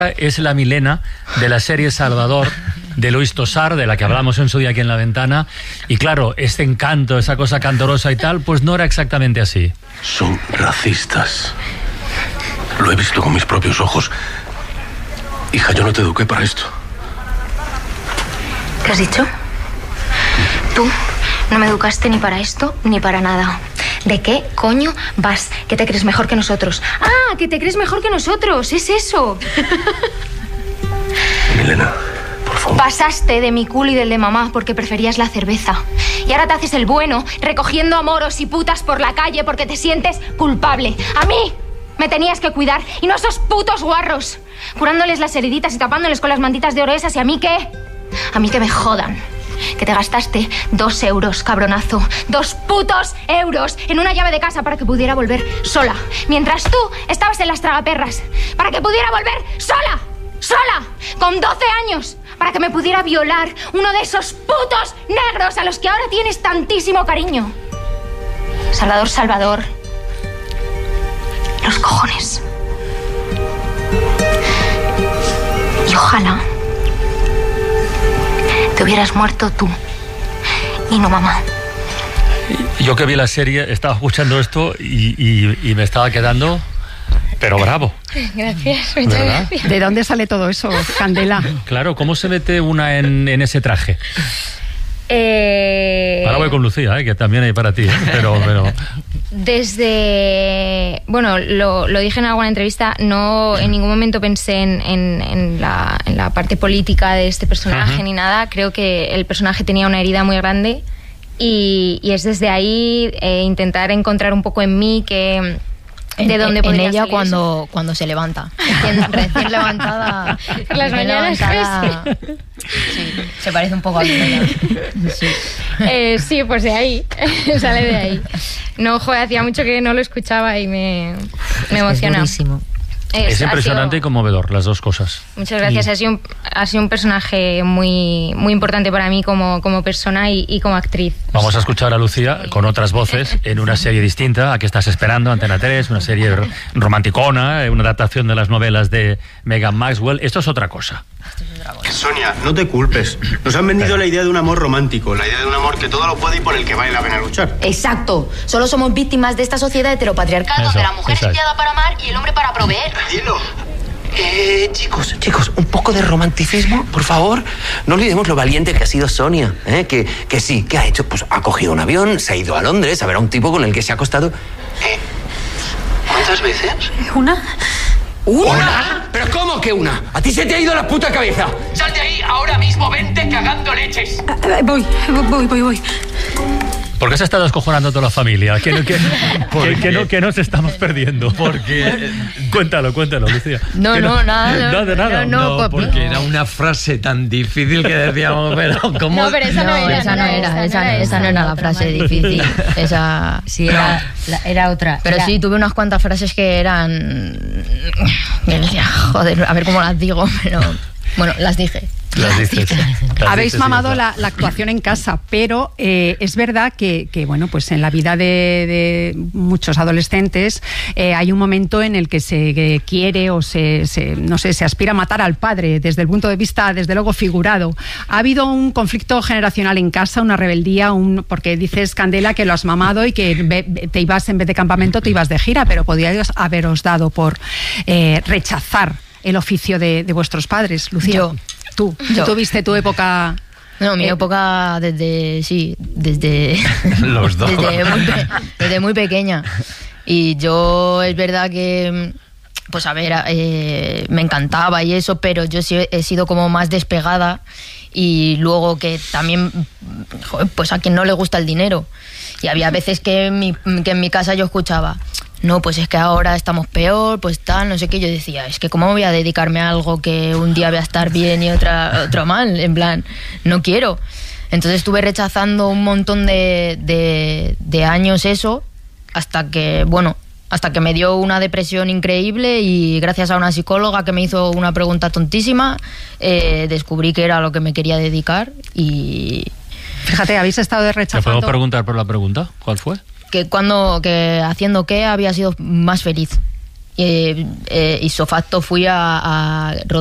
Es la Milena de la serie Salvador de Luis Tosar, de la que hablamos en su día aquí en La Ventana. Y claro, este encanto, esa cosa candorosa y tal, pues no era exactamente así. Son racistas. Lo he visto con mis propios ojos. Hija, yo no te eduqué para esto. ¿Qué has dicho? Tú no me educaste ni para esto ni para nada. ¿De qué coño vas? ¿Que te crees mejor que nosotros? ¡Ah! ¡Que te crees mejor que nosotros! ¡Es eso! Milena, por favor. Pasaste de mi culo y del de mamá porque preferías la cerveza. Y ahora te haces el bueno, recogiendo a moros y putas por la calle porque te sientes culpable. ¡A mí! Me tenías que cuidar y no esos putos guarros. Curándoles las heriditas y tapándoles con las mantitas de oro esas. ¿Y a mí qué? A mí que me jodan. Que te gastaste 2 euros, cabronazo. 2 putos euros en una llave de casa para que pudiera volver sola. Mientras tú estabas en las tragaperras. Para que pudiera volver sola. Sola. Con 12 años. Para que me pudiera violar uno de esos putos negros a los que ahora tienes tantísimo cariño. Salvador, Salvador. Los cojones. Y ojalá te hubieras muerto tú y no mamá. Yo que vi la serie estaba escuchando esto y me estaba quedando, pero bravo. Gracias, muchas gracias. ¿De dónde sale todo eso, Candela? Claro, ¿cómo se mete una en ese traje? Ahora voy con Lucía, que también hay para ti, pero... Desde... Bueno, lo dije en alguna entrevista, no en ningún momento pensé en la parte política de este personaje ni nada. Creo que el personaje tenía una herida muy grande y es desde ahí intentar encontrar un poco en mí que... ¿De dónde podría en ella salir eso? cuando se levanta. Recién levantada. Las mañanas. Sí, se parece un poco a mí. Sí. Sí, pues de ahí. Sale de ahí. No, joder, hacía mucho que no lo escuchaba y me emociona. Es durísimo. Es impresionante y conmovedor, las dos cosas. Muchas gracias. Ha sido un personaje muy, muy importante para mí como persona y como actriz. Vamos a escuchar a Lucía con otras voces en una serie distinta a que estás esperando, Antena 3, una serie romanticona, una adaptación de las novelas de Megan Maxwell. Esto es otra cosa. Sonia, no te culpes. Nos han vendido la idea de un amor romántico, la idea de un amor que todo lo puede y por el que vale la pena luchar. Exacto. Solo somos víctimas de esta sociedad heteropatriarcal donde la mujer es enviada para amar y el hombre para proveer. Tranquilo. Chicos, un poco de romanticismo, por favor. No olvidemos lo valiente que ha sido Sonia, que sí, ¿qué ha hecho? Pues ha cogido un avión, se ha ido a Londres a ver a un tipo con el que se ha acostado. ¿Cuántas veces? ¿Una? ¿Pero cómo que una? ¿A ti se te ha ido la puta cabeza? ¡Sal de ahí ahora mismo! ¡Vente cagando leches! Voy. ¿Por qué se está descojonando toda la familia? ¿Qué nos estamos perdiendo? Porque... Cuéntalo, Lucía. Nada. No, porque era una frase tan difícil que decíamos, pero ¿cómo? No, pero esa no era la frase difícil. Esa sí, era otra. Pero sí, tuve unas cuantas frases que eran... Me decía, joder, a ver cómo las digo, pero... Bueno, las dije. Habéis mamado la actuación en casa, pero es verdad que bueno, pues en la vida de muchos adolescentes hay un momento en el que se quiere o se aspira a matar al padre desde el punto de vista, desde luego, figurado. ¿Ha habido un conflicto generacional en casa, una rebeldía? Porque dices, Candela, que lo has mamado y que te ibas, en vez de campamento, te ibas de gira, pero podíais haberos dado por rechazar el oficio de vuestros padres, Lucía. Tú tuviste tu época... No, mi época desde los dos. Desde muy pequeña. Y yo, es verdad que, pues a ver, me encantaba y eso, pero yo sí he sido como más despegada. Y luego que también, pues a quien no le gusta el dinero. Y había veces que en mi casa yo escuchaba... No, pues es que ahora estamos peor, pues tal, no sé qué. Yo decía, es que ¿cómo voy a dedicarme a algo que un día voy a estar bien y otro mal? En plan, no quiero. Entonces estuve rechazando un montón de años eso, hasta que me dio una depresión increíble y gracias a una psicóloga que me hizo una pregunta tontísima, descubrí que era a lo que me quería dedicar y... Fíjate, habéis estado rechazando... ¿Te puedo preguntar por la pregunta? ¿Cuál fue? Que haciendo qué había sido más feliz. ipso facto fui a